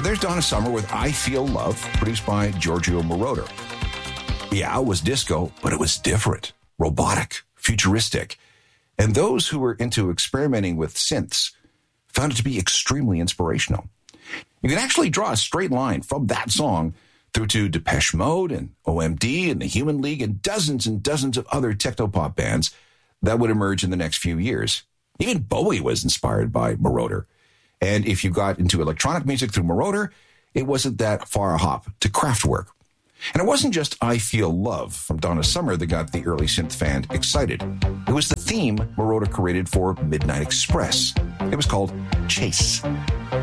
there's Donna Summer with I Feel Love, produced by Giorgio Moroder. Yeah, it was disco, but it was different, robotic, futuristic. And those who were into experimenting with synths found it to be extremely inspirational. You can actually draw a straight line from that song through to Depeche Mode and OMD and the Human League and dozens of other technopop bands that would emerge in the next few years. Even Bowie was inspired by Moroder. And if you got into electronic music through Moroder, it wasn't that far a hop to Kraftwerk. And it wasn't just I Feel Love from Donna Summer that got the early synth fan excited. It was the theme Moroder created for Midnight Express. It was called Chase.